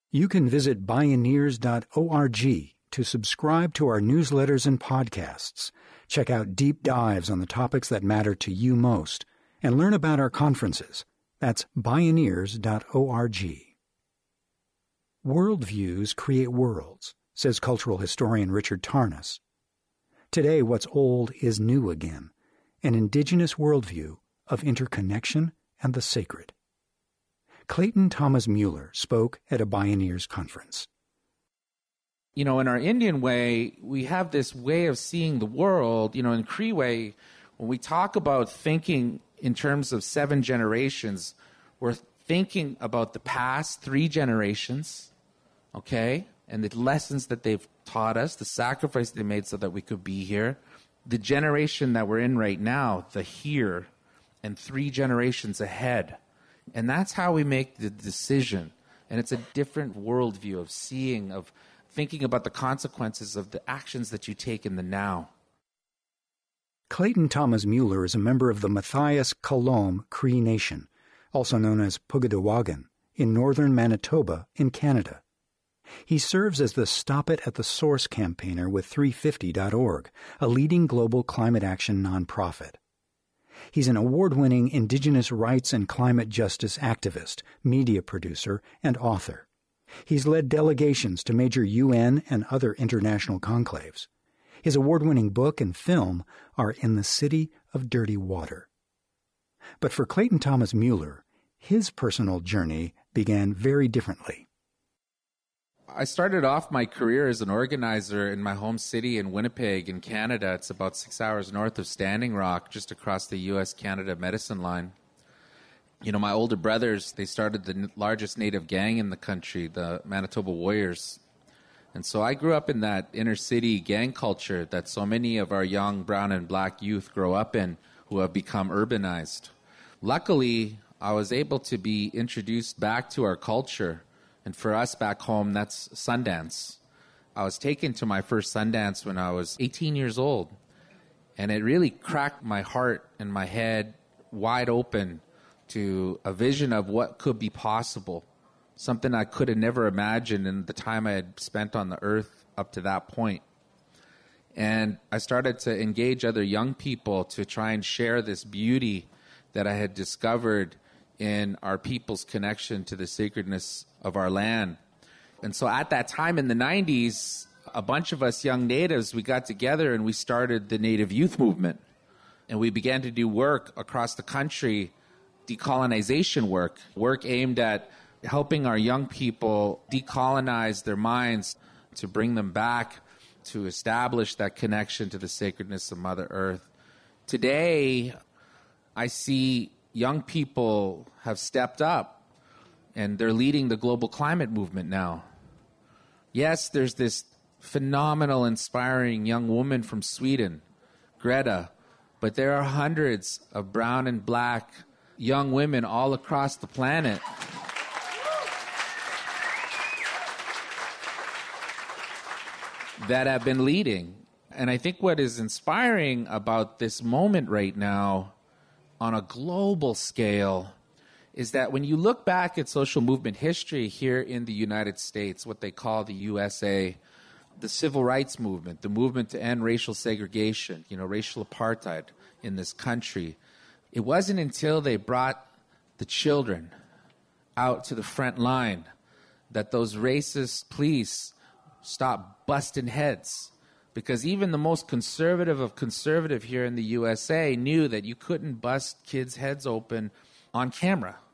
You can visit Bioneers.org to subscribe to our newsletters and podcasts, check out deep dives on the topics that matter to you most, and learn about our conferences. That's Bioneers.org. Worldviews create worlds, says cultural historian Richard Tarnas. Today, what's old is new again, an indigenous worldview of interconnection and the sacred. Clayton Thomas Mueller spoke at a Bioneers conference. You know, in our Indian way, we have this way of seeing the world. You know, in Cree way, when we talk about thinking in terms of 7 generations, we're thinking about the past 3 generations, okay, and the lessons that they've taught us, the sacrifice they made so that we could be here, the generation that we're in right now, the here, and 3 generations ahead. And that's how we make the decision. And it's a different worldview of seeing, of thinking about the consequences of the actions that you take in the now. Clayton Thomas Mueller is a member of the Matthias Kalom Cree Nation, also known as Pugadawagan, in northern Manitoba in Canada. He serves as the Stop It at the Source campaigner with 350.org, a leading global climate action nonprofit. He's an award-winning Indigenous rights and climate justice activist, media producer, and author. He's led delegations to major UN and other international conclaves. His award-winning book and film are In the City of Dirty Water. But for Clayton Thomas Mueller, his personal journey began very differently. I started off my career as an organizer in my home city in Winnipeg in Canada. It's about 6 hours north of Standing Rock, just across the U.S.-Canada medicine line. You know, my older brothers, they started the largest Native gang in the country, the Manitoba Warriors. And so I grew up in that inner city gang culture that so many of our young brown and black youth grow up in who have become urbanized. Luckily, I was able to be introduced back to our culture. And for us back home, that's Sundance. I was taken to my first Sundance when I was 18 years old. And it really cracked my heart and my head wide open to a vision of what could be possible. Something I could have never imagined in the time I had spent on the earth up to that point. And I started to engage other young people to try and share this beauty that I had discovered in our people's connection to the sacredness of our land. And so at that time in the 90s, a bunch of us young natives, we got together and we started the Native Youth Movement. And we began to do work across the country, decolonization work aimed at helping our young people decolonize their minds, to bring them back, to establish that connection to the sacredness of Mother Earth. Today, I see young people have stepped up, and they're leading the global climate movement now. Yes, there's this phenomenal, inspiring young woman from Sweden, Greta, but there are hundreds of brown and black young women all across the planet that have been leading. And I think what is inspiring about this moment right now on a global scale is that when you look back at social movement history here in the United States, what they call the USA, the civil rights movement, the movement to end racial segregation, racial apartheid in this country, it wasn't until they brought the children out to the front line that those racist police stopped busting heads. Because even the most conservative of conservative here in the USA knew that you couldn't bust kids' heads open on camera.